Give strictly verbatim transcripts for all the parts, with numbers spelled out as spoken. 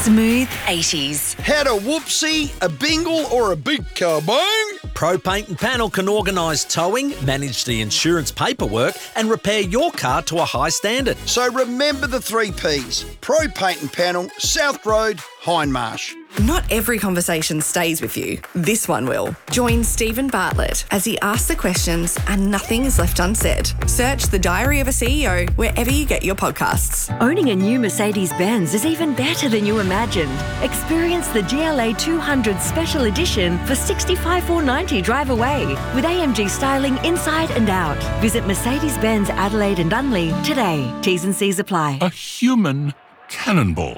Smooth eighties. Had a whoopsie, a bingle or a big kabong? Pro Paint and Panel can organise towing, manage the insurance paperwork and repair your car to a high standard. So remember the three Ps. Pro Paint and Panel, South Road, Hindmarsh. Not every conversation stays with you. This one will. Join Stephen Bartlett as he asks the questions and nothing is left unsaid. Search The Diary of a C E O wherever you get your podcasts. Owning a new Mercedes-Benz is even better than you imagined. Experience the G L A two hundred Special Edition for sixty-five thousand four hundred ninety dollars drive away with A M G styling inside and out. Visit Mercedes-Benz Adelaide and Dunley today. T's and C's apply. A human cannonball.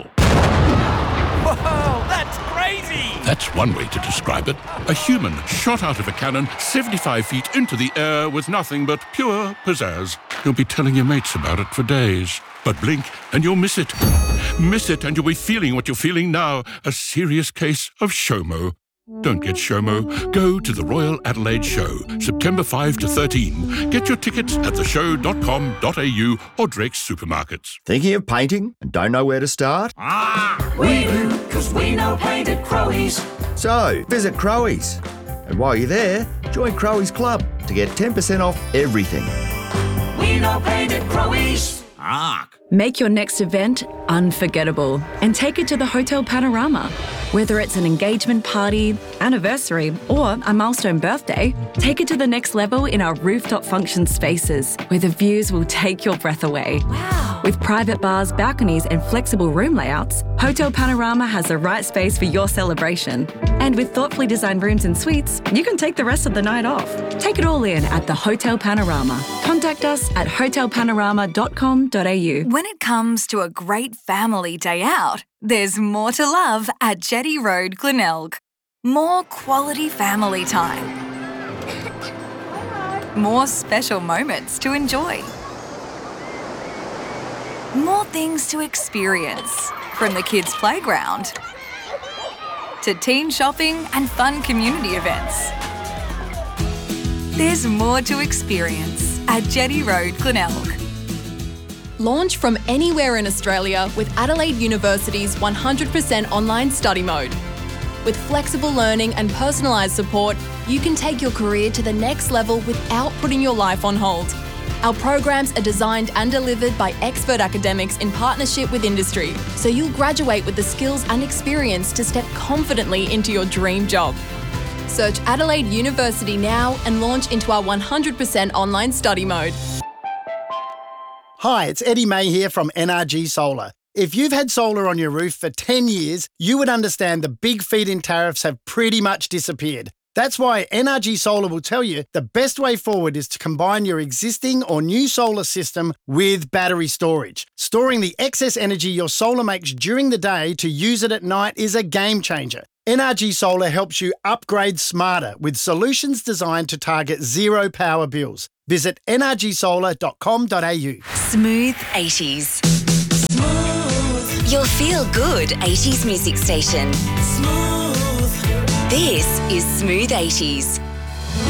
Whoa, that's crazy! That's one way to describe it. A human shot out of a cannon seventy-five feet into the air with nothing but pure pizzazz. You'll be telling your mates about it for days. But blink and you'll miss it. Miss it and you'll be feeling what you're feeling now. A serious case of SHOMO. Don't get SHOMO. Go to the Royal Adelaide Show, September fifth to thirteenth. Get your tickets at the show dot com dot a u or Drake's Supermarkets. Thinking of painting and don't know where to start? Ah, we do, because we know paint at Crowies. So, visit Crowies. And while you're there, join Crowies Club to get ten percent off everything. We know paint at Crowies. Ark. Make your next event unforgettable and take it to the Hotel Panorama. Whether it's an engagement party, anniversary, or a milestone birthday, take it to the next level in our rooftop function spaces, where the views will take your breath away. Wow. With private bars, balconies, and flexible room layouts, Hotel Panorama has the right space for your celebration. And with thoughtfully designed rooms and suites, you can take the rest of the night off. Take it all in at the Hotel Panorama. Contact us at hotel panorama dot com dot a u. When it comes to a great family day out, there's more to love at Jetty Road, Glenelg. More quality family time. More special moments to enjoy. More things to experience, from the kids' playground to teen shopping and fun community events. There's more to experience at Jetty Road, Glenelg. Launch from anywhere in Australia with Adelaide University's one hundred percent online study mode. With flexible learning and personalised support, you can take your career to the next level without putting your life on hold. Our programs are designed and delivered by expert academics in partnership with industry, so you'll graduate with the skills and experience to step confidently into your dream job. Search Adelaide University now and launch into our one hundred percent online study mode. Hi, it's Eddie May here from N R G Solar. If you've had solar on your roof for ten years, you would understand the big feed-in tariffs have pretty much disappeared. That's why N R G Solar will tell you the best way forward is to combine your existing or new solar system with battery storage. Storing the excess energy your solar makes during the day to use it at night is a game changer. N R G Solar helps you upgrade smarter with solutions designed to target zero power bills. Visit n r g solar dot com dot a u. Smooth eighties. Smooth. Your feel-good eighties music station. Smooth. This is Smooth eighties.